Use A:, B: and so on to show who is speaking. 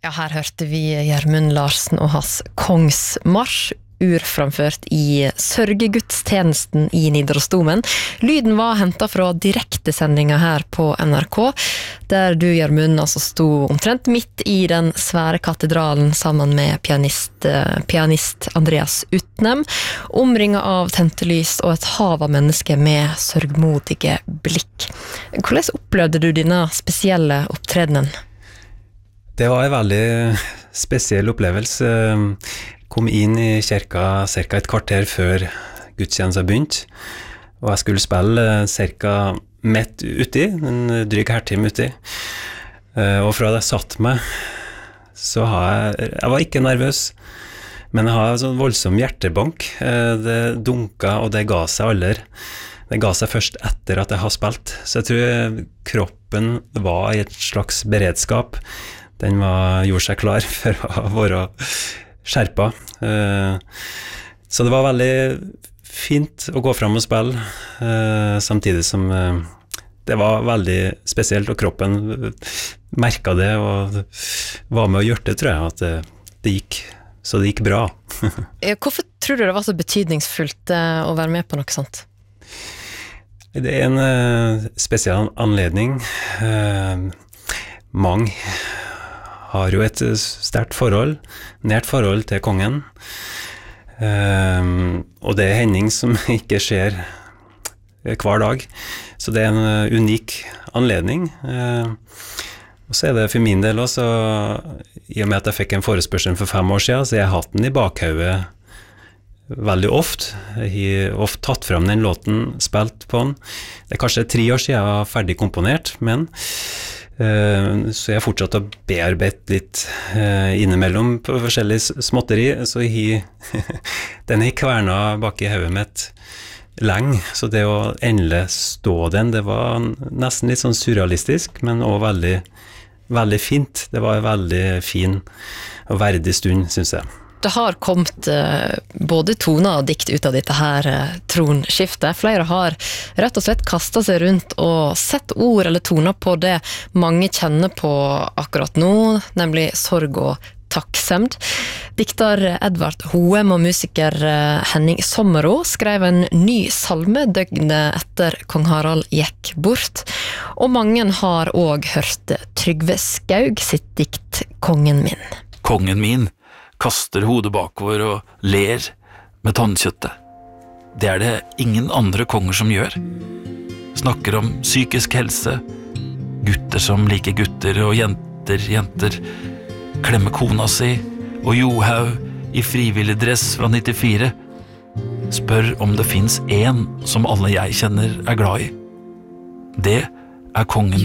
A: Ja, her hørte vi Gjermund Larsen og hans Kongsmarsj urframført i sørgegudstjenesten i Nidarosdomen. Lyden var hentet fra direktesendinga her på NRK, der du, Gjermund, altså sto omtrent midt i den svære katedralen sammen med pianist Andreas Utnem, omringet av tentelys og et hav av mennesker med sørgmodige blikk. Hvordan opplevde du denne spesielle opptredenen?
B: Det var en veldig spesiell opplevelse. Kom inn i kirka cirka et kvarter før gudstjenesten begynte, og jeg skulle spille cirka midt uti, en dryg halvtime uti. Og fra det jeg satt meg, så jeg var ikke nervøs, men jeg har en sånn voldsom hjertebank. Det dunka, og det ga seg aldri. Det ga seg først etter at jeg har spilt, så jeg tror kroppen var i et slags beredskap. Den gjorde seg klar for å være skjerpa. Så det var veldig fint å gå frem og spille, samtidig som det var veldig spesielt, og kroppen merket det, og var med å gjøre det, tror jeg, at det gikk bra.
A: Hvorfor tror du det var så betydningsfullt å være med på noe sånt?
B: Det er en spesiell anledning. Mange har jo et sterkt forhold, nært forhold til kongen, og det er hending som ikke skjer hver dag, så det er en unik anledning. Og så er det for min del også, i og med at jeg fikk en forespørsel for 5 år siden, så jeg har hatt den i bakhodet veldig ofte. Jeg har ofte tatt frem den låten, spilt på den. Det er kanskje 3 år siden jeg var ferdig komponert, men så jeg har fortsatt å bearbeide litt innimellom på forskjellige småtteri, så den er kverna bak i hodet mitt lenge, så det å endelig stå den, det var nesten litt sånn surrealistisk, men også veldig, veldig fint. Det var en veldig fin og verdig stund, synes jeg.
A: Det har kommet både toner og dikt ut av dette her tronskiftet. Flere har rett og slett kastet seg rundt og sett ord eller toner på det mange kjenner på akkurat nå, nemlig sorg og takksemd. Dikter Edvard Hoem og musiker Henning Sommero skrev en ny salme døgnet etter kong Harald gikk bort, og mange har også hørt Trygve Skaug sitt dikt Kongen min.
C: Kongen min kaster hodet bakover og ler med tannkjøttet. Det er det ingen andre konger som gjør. Snakker om psykisk helse, gutter som liker gutter, og jenter klemmer kona si, og Johaug i frivillig dress fra 94. Spør om det finnes en som alle jeg kjenner er glad i. Det er kongen